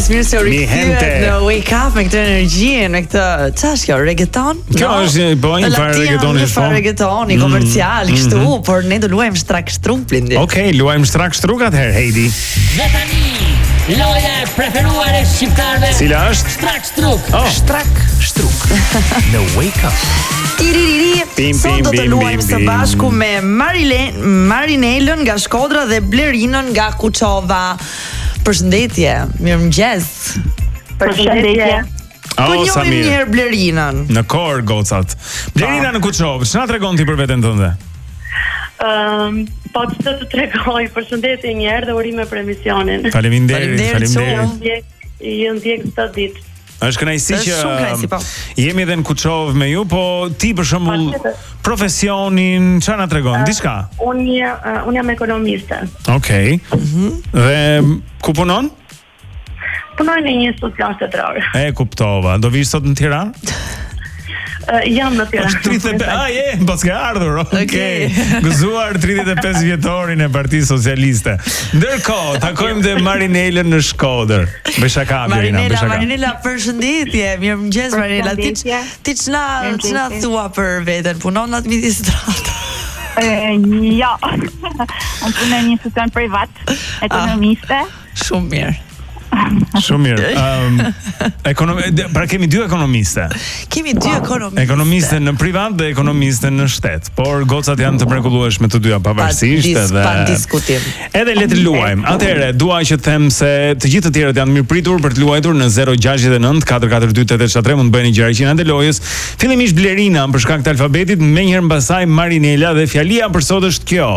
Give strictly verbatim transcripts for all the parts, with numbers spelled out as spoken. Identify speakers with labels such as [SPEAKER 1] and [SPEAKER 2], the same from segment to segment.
[SPEAKER 1] Mas mirë se u rikthyer në Wake Up me këtë energji, me këtë, ç'është kjo, reggaeton?
[SPEAKER 2] Kjo është po një farë reggaetoni
[SPEAKER 1] është. Farë reggaetoni komercial, kështu, por ne do luajmë shtrak shtruk Blendi.
[SPEAKER 2] Okej, luajmë shtrak shtruk atëherë, Heidi.
[SPEAKER 3] Dhe tani, loja e preferuar e shqiptarëve.
[SPEAKER 2] Cila është?
[SPEAKER 3] Shtrak shtruk.
[SPEAKER 2] Oh.
[SPEAKER 4] Shtrak shtruk në Wake Up.
[SPEAKER 1] Tiririri, sot do të luajmë së bashku me Marilen, Marinelën nga Shkodra dhe Blerinën nga Kuçova. Përshëndetje, mirëmëngjes.
[SPEAKER 5] Përshëndetje.
[SPEAKER 1] Po njohim një herë Blerinën.
[SPEAKER 2] Në kor gocat. Blerina në Kuçovë, ç'na tregon ti për veten tënde?
[SPEAKER 5] Ëm, po të të tregoj, përshëndetje një herë dhe urime për emisionin.
[SPEAKER 2] Faleminderit, faleminderit.
[SPEAKER 5] Ju ndjek çdo ditë.
[SPEAKER 2] Është kënaqësi që jemi edhe në Kuçovë me ju, po ti për shembull profesionin çfarë na tregon? Diçka?
[SPEAKER 5] Unë uh, unë jam ekonomiste.
[SPEAKER 2] Okej. Okay. Mm-hmm. Dhe ku punon?
[SPEAKER 5] Punoj në një institucion shtetëror.
[SPEAKER 2] E kuptova. Do vish sot në Tiranë?
[SPEAKER 5] Uh, jam në Tiranë.
[SPEAKER 2] tridhjetë e pesë Ah, je, pas ke ardhur. Okej. Okay. Gëzuar tridhjetë e pesë vjetorin e Partisë Socialiste. Ndërkohë, takojmë dhe Marinelën në Shkodër. Bëj shaka, Blerina, bëj shaka.
[SPEAKER 1] Marinela, përshëndetje. Mirëmëngjes Marinela. Ti ti ç'na ç'na thua për veten? Punon atë midis stradës?
[SPEAKER 6] Jo. Unë punoj në një institucion privat, ekonomiste.
[SPEAKER 1] Shumë mirë.
[SPEAKER 2] Shumë mirë. Um, ekonom... Pra kemi dy ekonomiste.
[SPEAKER 1] Kemi dy ekonomiste.
[SPEAKER 2] Ekonomiste në privat dhe ekonomiste në shtet. Por gocat janë të mrekullueshme të dyja pavarësisht edhe
[SPEAKER 1] pa diskutim.
[SPEAKER 2] Edhe le të luajmë. Atëherë, dua që të them se të gjithë të tjerët janë mirëpritur për të luajtur në zero gjasht e nëntë katër katër dy tetë shtat tre mund të bëni gjëra të lojës. Fillimisht Blerina për shkak të alfabetit, më njëherë mbasaj Marinela dhe fjalia për sot është kjo.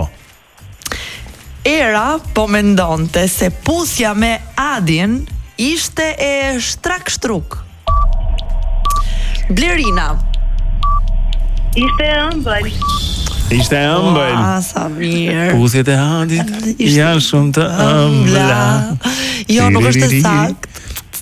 [SPEAKER 1] Era po mendonte se puthja me Adin ishte e shtrak shtruk. Blerina.
[SPEAKER 5] Ishte e ëmbël.
[SPEAKER 2] Ishte e ëmbël.
[SPEAKER 1] Ah, sa mirë.
[SPEAKER 2] Puthjet e Adit janë shumë të ëmbla.
[SPEAKER 1] Jo, nuk është e saktë.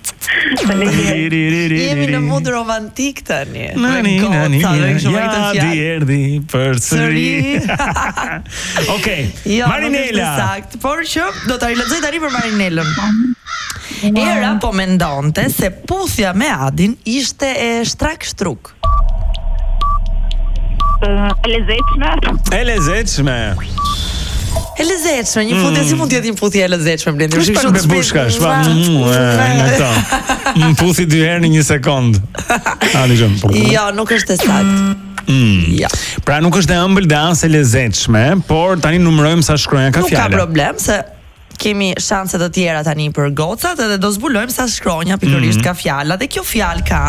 [SPEAKER 1] Jemi në mund romantik tani.
[SPEAKER 2] Nani, nani, ja di erdi për sëri. Okej, Marinela.
[SPEAKER 1] Saktë, por që do ta rilexoj tani për Marinelën. Era po mendonte se puthja me Adin ishte e shtrak shtruk.
[SPEAKER 6] E lezetshme.
[SPEAKER 2] E lezetshme.
[SPEAKER 1] E lezetshme, një puthje si mund të jetë një puthje e lezetshme Blendi?
[SPEAKER 2] Është shumë të bushkash, pa. Më puthi dy herë në një sekond. A dëgjom.
[SPEAKER 1] Jo, nuk është e saktë.
[SPEAKER 2] Mm.
[SPEAKER 1] Ja.
[SPEAKER 2] Pra nuk është e ëmbël dhe as e lezetshme, por tani numërojmë sa shkronja ka fjala.
[SPEAKER 1] Nuk ka problem se kemi shanse të tjera tani për gocat edhe do zbulojmë sa shkronja pikërisht mm. ka fjala dhe kjo fjalë ka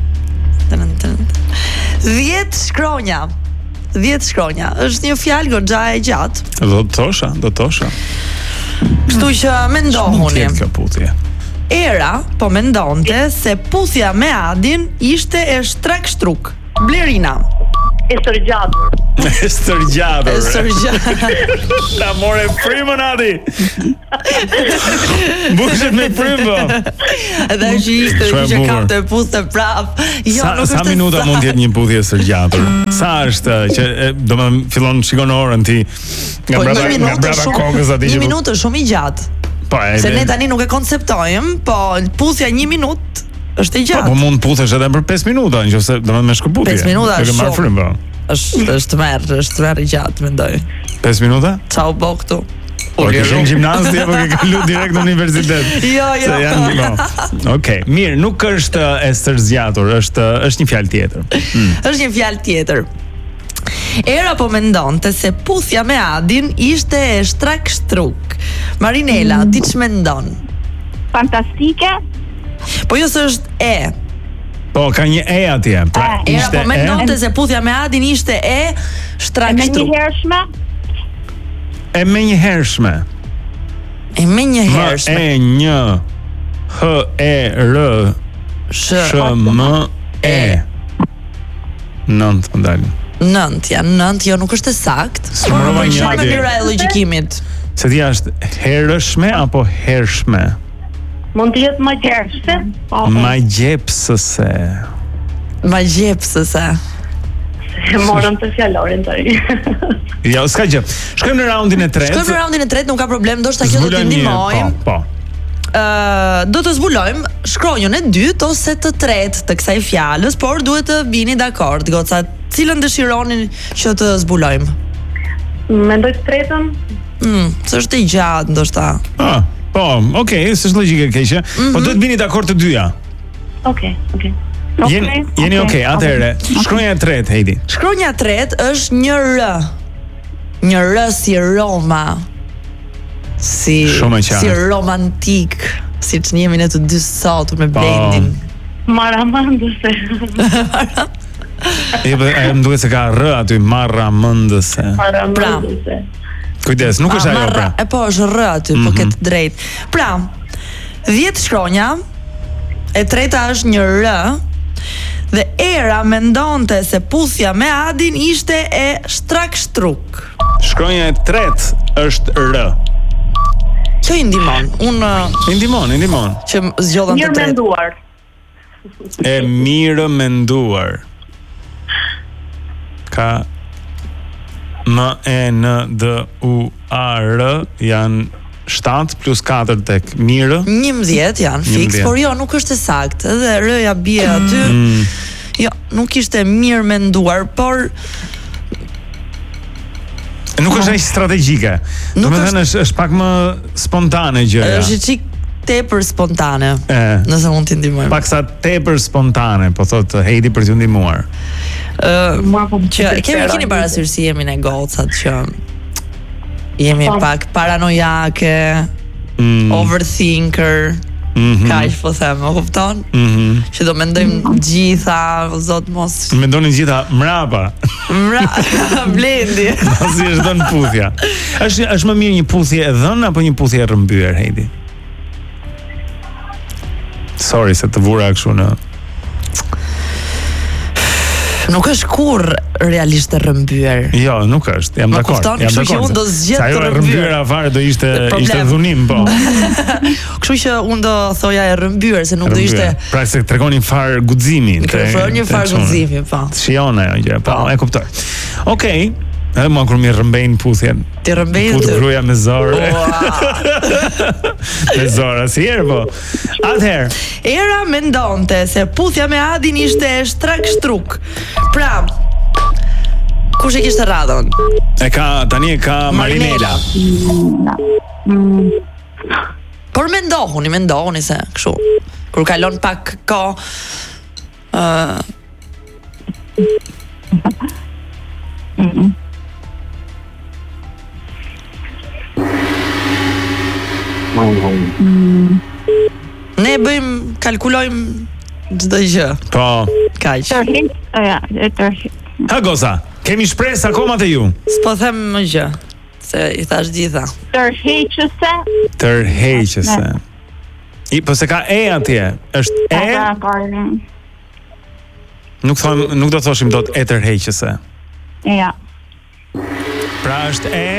[SPEAKER 1] dhjetë shkronja. dhjetë shkronja. Është një fjalë goxha e gjatë.
[SPEAKER 2] Do të thosha, do të thosha.
[SPEAKER 1] Kështu që mendohuni.
[SPEAKER 2] Kjo puthje.
[SPEAKER 1] Era po mendonte se puthja me Adin ishte e shtrak shtruk. Blerina.
[SPEAKER 5] E stërgjatur.
[SPEAKER 2] E stërgjatur.
[SPEAKER 1] E stërgjatur.
[SPEAKER 2] Ta more frymën Adi. Mbushet me frymë.
[SPEAKER 1] Edhe që ishte që kapte puthë prap. Jo,
[SPEAKER 2] sa,
[SPEAKER 1] nuk
[SPEAKER 2] sa
[SPEAKER 1] është
[SPEAKER 2] minuta mund të jetë një puthje e stërgjatur? Sa është që do të fillon shikon orën ti nga
[SPEAKER 1] po,
[SPEAKER 2] brava nga brava kokës aty.
[SPEAKER 1] Një minutë është shumë i gjatë.
[SPEAKER 2] Po,
[SPEAKER 1] se ne tani nuk e konceptojmë, po puthja një minutë është e gjatë.
[SPEAKER 2] Po, po mund puthesh edhe për pesë minuta, nëse do të me shkëputje.
[SPEAKER 1] pesë minuta është
[SPEAKER 2] shumë.
[SPEAKER 1] Është është merr, është merr i gjatë, mendoj.
[SPEAKER 2] pesë minuta?
[SPEAKER 1] Çau bo këtu.
[SPEAKER 2] Po ke shumë gjimnasti apo ke kalu direkt në universitet?
[SPEAKER 1] Jo, jo.
[SPEAKER 2] Se janë no. Okej, mirë, nuk është e stërzgjatur, është është një fjalë tjetër.
[SPEAKER 1] Hmm. Është një fjalë tjetër. Era po mendonte se puthja me Adin ishte e shtrak shtruk. Marinela, mm. ti ç'mendon?
[SPEAKER 6] Fantastike.
[SPEAKER 1] Po jo se është e.
[SPEAKER 2] Po ka një e atje. Pra
[SPEAKER 1] e. Era po mendonte se puthja me Adin ishte e shtrak shtruk.
[SPEAKER 6] E menjëhershme.
[SPEAKER 2] E menjëhershme.
[SPEAKER 1] E menjëhershme.
[SPEAKER 2] E një H E R Sh M E. Nënt më dalin.
[SPEAKER 1] Nënt, janë nënt, jo nuk është e saktë.
[SPEAKER 2] Smërova një
[SPEAKER 1] me mira e logjikimit.
[SPEAKER 2] Se ti është hershme apo hershme?
[SPEAKER 5] Mund të jetë më gjepse.
[SPEAKER 2] Më gjepsëse.
[SPEAKER 1] Më gjepsëse.
[SPEAKER 5] E morëm të fjalorin të ri.
[SPEAKER 2] Ja, s'ka gjë. Shkojmë në raundin e tretë.
[SPEAKER 1] Shkojmë në raundin e tretë, nuk ka problem, ndoshta kjo do të ndihmojmë.
[SPEAKER 2] Po, po.
[SPEAKER 1] uh, do të zbulojmë shkronjën e dytë ose të tretë të kësaj fjalës, por duhet të bini dakord, goca, cilën dëshironin që të zbulojmë?
[SPEAKER 5] Mendoj të tretën.
[SPEAKER 1] Mm, s'është i gjatë ndoshta.
[SPEAKER 2] Ah, po, okay, s'është logjike e keqe. Mm-hmm. Po duhet bini dakord të dyja.
[SPEAKER 5] Okej, okay, okej.
[SPEAKER 6] Okay.
[SPEAKER 2] Jeni, jeni okay, atëherë, shkronja e tretë, Heidi.
[SPEAKER 1] Shkronja e tretë është një R. Një R si Roma. Si
[SPEAKER 2] Shumë e qartë.
[SPEAKER 1] si romantik, siç jemi ne të dy sot me Blendin.
[SPEAKER 5] Maramandëse.
[SPEAKER 2] E më duhet se ka R aty, marramendëse.
[SPEAKER 5] Maramandëse.
[SPEAKER 2] Kujdes, nuk është
[SPEAKER 1] Ah,
[SPEAKER 2] ajo
[SPEAKER 1] marra-
[SPEAKER 2] pra.
[SPEAKER 1] E po, është R aty, po
[SPEAKER 2] Mhm.
[SPEAKER 1] këtë drejt. Pra, dhjetë shkronja, e treta është një R, dhe Era mendonte se puthja me Adin ishte e shtrak shtruk.
[SPEAKER 2] Shkronja e tretë është R.
[SPEAKER 1] Kjo i ndihmon. Unë
[SPEAKER 2] I ndihmon, i ndihmon.
[SPEAKER 1] që zgjodhen të
[SPEAKER 5] Mirë
[SPEAKER 1] tretë.
[SPEAKER 5] menduar.
[SPEAKER 2] E mirë menduar. Ka M E N D U A R janë shtatë plus katër tek mirë.
[SPEAKER 1] njëmbëdhjetë janë fiks,
[SPEAKER 2] njëmbëdhjetë.
[SPEAKER 1] por jo, nuk është e saktë. Edhe R-ja bie aty.
[SPEAKER 2] Mm.
[SPEAKER 1] Jo, nuk ishte mirë menduar, por
[SPEAKER 2] Nuk është aq strategjike. Do
[SPEAKER 1] Nuk
[SPEAKER 2] të
[SPEAKER 1] është-
[SPEAKER 2] thënë është, është pak më spontane gjëja.
[SPEAKER 1] është çik tepër spontane.
[SPEAKER 2] E,
[SPEAKER 1] Nëse mund t'i ndihmojmë.
[SPEAKER 2] pak sa tepër spontane, po thotë Heidi për t'ju ndihmuar.
[SPEAKER 1] Ë,
[SPEAKER 5] Mua po më
[SPEAKER 1] që
[SPEAKER 5] pëlqen
[SPEAKER 1] kemi
[SPEAKER 5] Era.
[SPEAKER 1] keni parasysh si jemi ne gocat që jemi
[SPEAKER 5] Po.
[SPEAKER 1] pak paranojake,
[SPEAKER 2] Mm.
[SPEAKER 1] overthinker,
[SPEAKER 2] Mhm.
[SPEAKER 1] kaq po them, e kupton?
[SPEAKER 2] Mhm.
[SPEAKER 1] Që do mendojmë gjitha, o zot mos
[SPEAKER 2] Mendoni gjitha mrapa.
[SPEAKER 1] mra Blendi.
[SPEAKER 2] Pasi është dhënë puthja. Është është më mirë një puthje e dhënë apo një puthje e rrëmbyer, Heidi? Sorry se të vura kështu në.
[SPEAKER 1] Nuk është kurr realisht e rrëmbyer.
[SPEAKER 2] Jo, nuk është. Jam
[SPEAKER 1] Më
[SPEAKER 2] dakord.
[SPEAKER 1] kupton,
[SPEAKER 2] Jam
[SPEAKER 1] kështu që
[SPEAKER 2] dakord.
[SPEAKER 1] unë do zgjedh
[SPEAKER 2] Sa ajo
[SPEAKER 1] të
[SPEAKER 2] e
[SPEAKER 1] rrëmbyer.
[SPEAKER 2] rrëmbyer afare do ishte
[SPEAKER 1] Problem.
[SPEAKER 2] ishte dhunim, po.
[SPEAKER 1] Kështu që unë do thoja e rrëmbyer se nuk do ishte
[SPEAKER 2] Rrëmbyer. Pra se tregonin far guximi.
[SPEAKER 1] Nuk
[SPEAKER 2] te-
[SPEAKER 1] ofron një
[SPEAKER 2] te
[SPEAKER 1] far
[SPEAKER 2] çuni.
[SPEAKER 1] guximi, po.
[SPEAKER 2] Shion ajo gjë, po,
[SPEAKER 1] Po.
[SPEAKER 2] e kuptoj. Okej. Edhe mua kur mi rrëmbejnë puthjen.
[SPEAKER 1] Ti rrëmbej.
[SPEAKER 2] Put gruaja me zor.
[SPEAKER 1] Ua.
[SPEAKER 2] Me zor asnjëherë, po. Atëherë,
[SPEAKER 1] Era mendonte se puthja me Adin ishte e shtrak shtruk. Pra, kush e kishte radhën?
[SPEAKER 2] e ka tani e ka Marinela.
[SPEAKER 6] Mm,
[SPEAKER 1] Por mendohuni, mendohuni se kështu. Kur kalon pak kohë, ë ne bëjmë, kalkulojmë çdo gjë.
[SPEAKER 2] Po.
[SPEAKER 1] Kaq.
[SPEAKER 6] tërheq, e, ja, e tërheq.
[SPEAKER 2] Ha goza, kemi shpresë akoma te ju.
[SPEAKER 1] S'po them më gjë, se i thash gjitha.
[SPEAKER 6] Tërheqëse,
[SPEAKER 2] Tërheqëse. I po se ka e atje. Është e,
[SPEAKER 6] ata ka,
[SPEAKER 2] nuk thon, nuk do thoshim dot e tërheqëse.
[SPEAKER 6] e, ja.
[SPEAKER 2] Pra është e,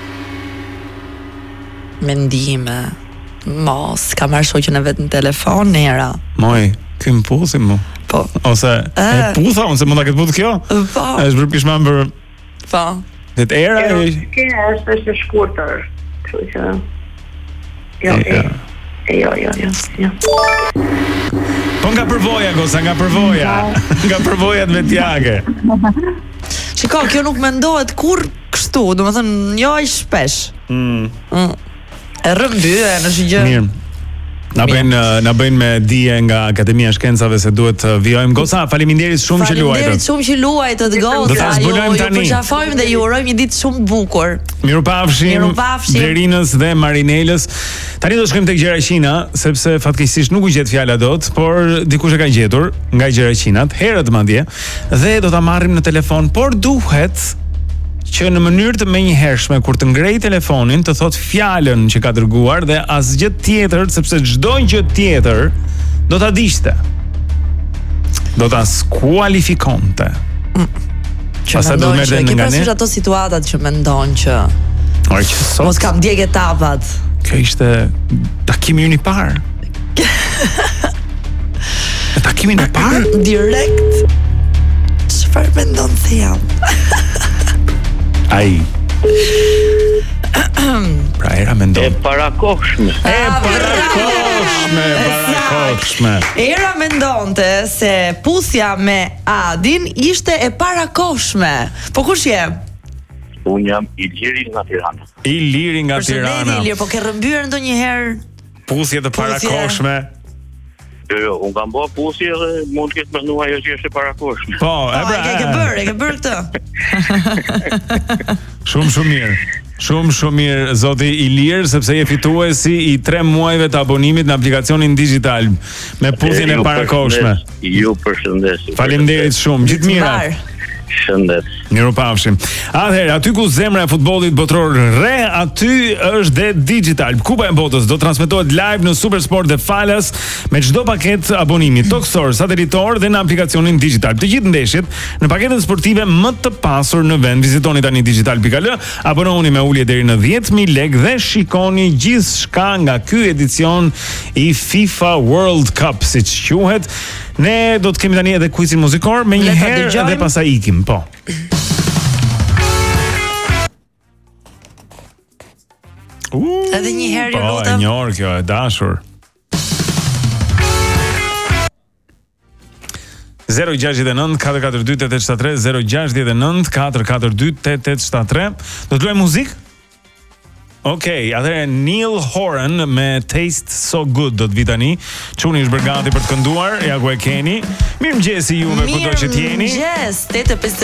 [SPEAKER 1] Mendime. Mos, ka marrë shoqën e vet në telefon, Era.
[SPEAKER 2] moj, ky më puthi mu.
[SPEAKER 1] Po,
[SPEAKER 2] Ose e
[SPEAKER 1] E.
[SPEAKER 2] putha, unë se mund ta ketë puth kjo.
[SPEAKER 1] po,
[SPEAKER 2] Është bërë pishman për
[SPEAKER 1] po.
[SPEAKER 2] det era. e-
[SPEAKER 5] Kjo është është e shkurtër. Kështu që Jo,
[SPEAKER 2] E,
[SPEAKER 5] e, e, jo, jo, jo, jo.
[SPEAKER 2] Po nga përvoja, goza, nga përvoja. Nga përvojat vetjake.
[SPEAKER 1] Shiko, kjo nuk mendohet kur kështu, do të thënë jo aq shpesh.
[SPEAKER 2] Mm.
[SPEAKER 1] Mm. E rrëmbye në çdo gjë.
[SPEAKER 2] Mirë. Na bëjnë na bëjnë me dije nga Akademia e Shkencave se duhet të vijojmë. Goca, faleminderit shumë që
[SPEAKER 1] Faleminderit
[SPEAKER 2] luajtët.
[SPEAKER 1] shumë që luajtët goca.
[SPEAKER 2] Do ta zbulojmë
[SPEAKER 1] ju-
[SPEAKER 2] tani.
[SPEAKER 1] Ju përqafojmë dhe ju urojmë një ditë shumë të bukur.
[SPEAKER 2] Mirupafshim
[SPEAKER 1] Mirupafshim.
[SPEAKER 2] Blerinës dhe Marinelës. Tani do shkojmë tek Gjeraqina, sepse fatkeqësisht nuk u gjet fjala dot, por dikush e ka gjetur nga Gjeraqinat, herët madje, dhe do ta marrim në telefon, por duhet që në mënyrë të menjëhershme kur të ngrej telefonin të thot fjalën që ka dërguar dhe asgjë tjetër, sepse çdo gjë tjetër do ta diqte. Do ta skualifikonte.
[SPEAKER 1] Që
[SPEAKER 2] Pastaj do
[SPEAKER 1] mendon
[SPEAKER 2] merrte
[SPEAKER 1] që
[SPEAKER 2] nga
[SPEAKER 1] ke
[SPEAKER 2] ne.
[SPEAKER 1] parasysh ato situatat që mendon që
[SPEAKER 2] Oj, që sot
[SPEAKER 1] mos kam djeg etapat.
[SPEAKER 2] kjo ishte takimi ynë i parë. E takimin e parë?
[SPEAKER 1] Direkt. Çfarë mendon se jam?
[SPEAKER 2] Ai. Pra era
[SPEAKER 7] E
[SPEAKER 2] mendon.
[SPEAKER 7] parakohshme.
[SPEAKER 2] E parakohshme, parakohshme.
[SPEAKER 1] Era mendonte se puthja me Adin ishte e parakohshme. Po kush je?
[SPEAKER 7] Unë jam Iliri nga Tirana.
[SPEAKER 2] Iliri nga
[SPEAKER 1] Përshëndetje
[SPEAKER 2] Tirana.
[SPEAKER 1] Ilir, po ke rrëmbyer ndonjëherë?
[SPEAKER 2] Puthje të parakohshme.
[SPEAKER 7] Jo, jo, unë kam bërë pusje dhe mund të ketë menduar ajo që është e parakohshme.
[SPEAKER 2] Po, e
[SPEAKER 1] Po,
[SPEAKER 2] pra.
[SPEAKER 1] e ke ke bërë, e ke bërë këtë.
[SPEAKER 2] Shumë shumë mirë. Shumë shumë mirë zoti Ilir, sepse je fituesi i tre muajve të abonimit në aplikacionin digjital me puthjen e
[SPEAKER 7] Ju
[SPEAKER 2] parakohshme.
[SPEAKER 7] përshëndes, Ju përshëndes. ju
[SPEAKER 2] Faleminderit shumë. Gjithë mirat.
[SPEAKER 1] Mbar.
[SPEAKER 7] Shëndet.
[SPEAKER 2] Mirupafshim. Atëherë, aty ku zemra e futbollit botror rre, aty është dhe digital. Kupa e botës do transmetohet live në Supersport dhe Falas me çdo paketë abonimi toksor, satelitor dhe në aplikacionin digital. Të gjithë ndeshjet në paketën sportive më të pasur në vend. Vizitoni tani digital pikë al, abonohuni me ulje deri në dhjetë mijë lekë dhe shikoni gjithçka nga ky edicion i FIFA World Cup, siç quhet. Ne do të kemi tani edhe quizin muzikor me një
[SPEAKER 1] Le ta
[SPEAKER 2] herë
[SPEAKER 1] dëgjojmë.
[SPEAKER 2] dhe pastaj ikim, po. Uh,
[SPEAKER 1] Edhe një herë, ju
[SPEAKER 2] po, e
[SPEAKER 1] lutem.
[SPEAKER 2] njohur kjo, e dashur. zero gjasht e nëntë katër katër dy tetë shtat tre zero gjasht e nëntë katër katër dy tetë shtat tre. Do të luajmë muzikë? Okej, okay, atëherë Neil Horan me Taste So Good do të vi tani. Çuni është bërgati për të kënduar, ja ku e keni. Mirëmëngjesi juve kudo që t'jeni.
[SPEAKER 1] Mirëmëngjes, tetë e pesë